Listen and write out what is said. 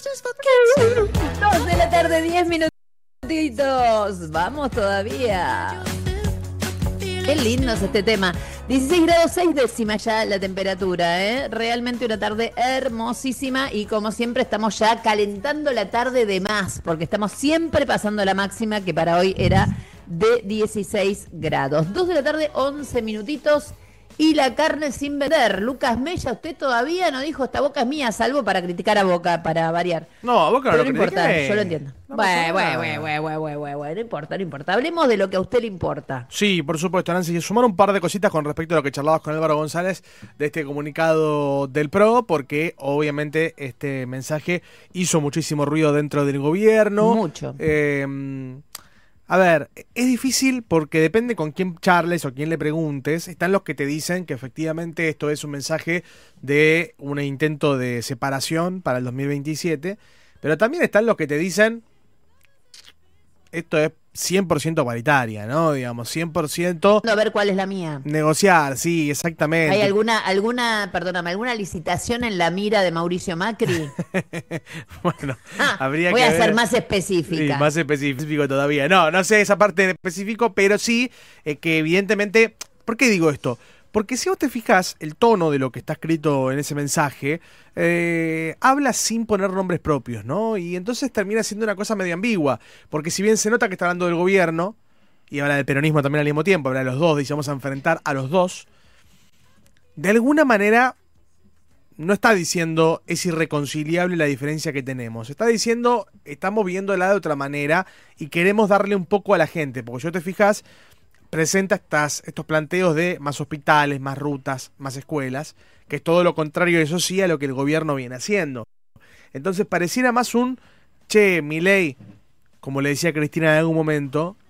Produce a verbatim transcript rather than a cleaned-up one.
Dos de la tarde, diez minutitos. Vamos todavía. Qué lindo es este tema. dieciséis grados seis décimas ya la temperatura, ¿eh? Realmente una tarde hermosísima y como siempre estamos ya calentando la tarde de más, porque estamos siempre pasando la máxima que para hoy era de dieciséis grados. Dos de la tarde, once minutitos. Y la carne sin vender. Lucas Mella, usted todavía no dijo esta Boca es mía, salvo para criticar a Boca, para variar. No, a Boca no Pero lo no importa, critiqué. yo lo entiendo. No Bueno, pasa bueno, nada. bueno, bueno, bueno, bueno, bueno, no importa, no importa. Hablemos de lo que a usted le importa. Sí, por supuesto, Nancy. Y sumar un par de cositas con respecto a lo que charlabas con Álvaro González de este comunicado del P R O, porque obviamente este mensaje hizo muchísimo ruido dentro del gobierno. Mucho. Eh, a ver, es difícil porque depende con quién charles o quién le preguntes. Están los que te dicen que efectivamente esto es un mensaje de un intento de separación para el dos mil veintisiete, pero también están los que te dicen esto es cien por ciento paritaria, ¿no? Digamos, cien por ciento A ver cuál es la mía. negociar, sí, exactamente. ¿Hay alguna, alguna, perdóname, alguna licitación en la mira de Mauricio Macri? Bueno, Ah, habría voy que a ver. ser más Sí, específica. más específico todavía. No, no sé esa parte en específico, pero sí eh, que evidentemente... ¿Por qué digo esto? Porque si vos te fijas, el tono de lo que está escrito en ese mensaje eh, habla sin poner nombres propios, ¿no? Y entonces termina siendo una cosa medio ambigua. Porque si bien se nota que está hablando del gobierno, y habla del peronismo también al mismo tiempo, habla de los dos, dice vamos a enfrentar a los dos, de alguna manera no está diciendo es irreconciliable la diferencia que tenemos. Está diciendo estamos viéndola de otra manera y queremos darle un poco a la gente. Porque si vos te fijas, presenta estas, estos planteos de más hospitales, más rutas, más escuelas, que es todo lo contrario, eso sí, a lo que el gobierno viene haciendo. Entonces pareciera más un, che, Milei, como le decía Cristina en algún momento,